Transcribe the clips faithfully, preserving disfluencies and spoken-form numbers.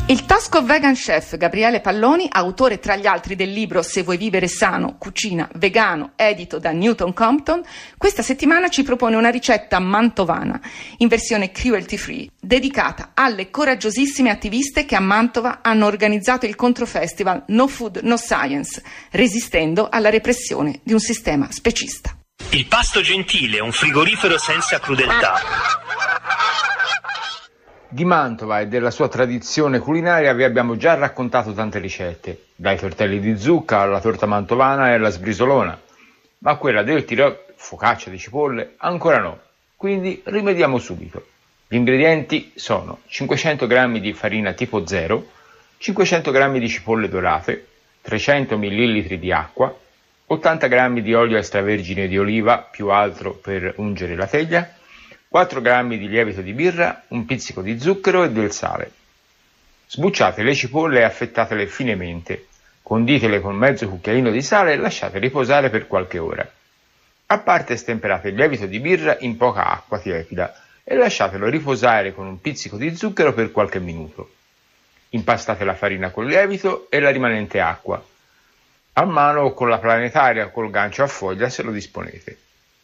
Il tosco vegan chef Gabriele Palloni, autore tra gli altri del libro Se vuoi vivere sano, cucina vegano, edito da Newton Compton, questa settimana ci propone una ricetta mantovana, in versione cruelty free, dedicata alle coraggiosissime attiviste che a Mantova hanno organizzato il controfestival No Food No Science, resistendo alla repressione di un sistema specista. Il pasto gentile, un frigorifero senza crudeltà. Di Mantova e della sua tradizione culinaria vi abbiamo già raccontato tante ricette, dai tortelli di zucca alla torta mantovana e alla sbrisolona, ma quella del tirò, focaccia di cipolle, ancora no, quindi rimediamo subito. Gli ingredienti sono cinquecento grammi di farina tipo zero, cinquecento grammi di cipolle dorate, trecento millilitri di acqua, ottanta grammi di olio extravergine di oliva più altro per ungere la teglia, quattro grammi di lievito di birra, un pizzico di zucchero e del sale. Sbucciate le cipolle e affettatele finemente, conditele con mezzo cucchiaino di sale e lasciate riposare per qualche ora. A parte stemperate il lievito di birra in poca acqua tiepida e lasciatelo riposare con un pizzico di zucchero per qualche minuto. Impastate la farina col lievito e la rimanente acqua, a mano o con la planetaria o col gancio a foglia se lo disponete.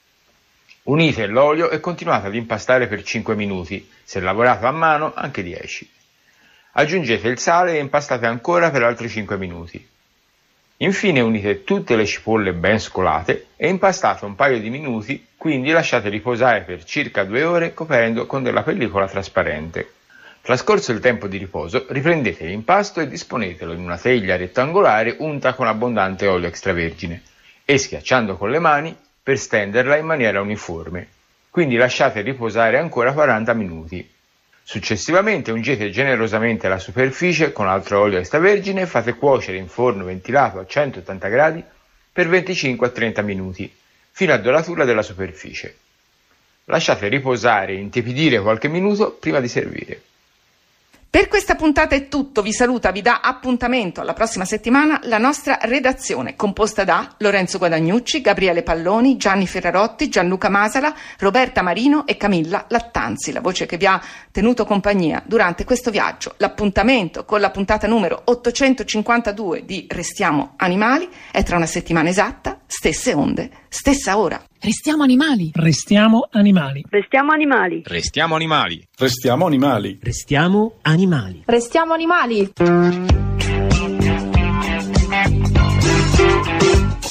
Unite l'olio e continuate ad impastare per cinque minuti, se lavorato a mano anche dieci. Aggiungete il sale e impastate ancora per altri cinque minuti. Infine unite tutte le cipolle ben scolate e impastate un paio di minuti, quindi lasciate riposare per circa due ore coprendo con della pellicola trasparente. Trascorso il tempo di riposo, riprendete l'impasto e disponetelo in una teglia rettangolare unta con abbondante olio extravergine e schiacciando con le mani per stenderla in maniera uniforme, quindi lasciate riposare ancora quaranta minuti. Successivamente ungete generosamente la superficie con altro olio extravergine e fate cuocere in forno ventilato a centottanta gradi per venticinque a trenta minuti, fino a doratura della superficie. Lasciate riposare e intiepidire qualche minuto prima di servire. Per questa puntata è tutto, vi saluta, vi dà appuntamento alla prossima settimana la nostra redazione, composta da Lorenzo Guadagnucci, Gabriele Palloni, Gianni Ferrarotti, Gianluca Masala, Roberta Marino e Camilla Lattanzi, la voce che vi ha tenuto compagnia durante questo viaggio. L'appuntamento con la puntata numero ottocentocinquantadue di Restiamo Animali è tra una settimana esatta, stesse onde, stessa ora. Restiamo animali. Restiamo animali. Restiamo animali. Restiamo animali. Restiamo animali. Restiamo animali. Restiamo animali.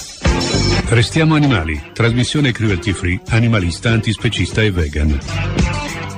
Restiamo animali. Trasmissione cruelty free, animalista, antispecista e vegan.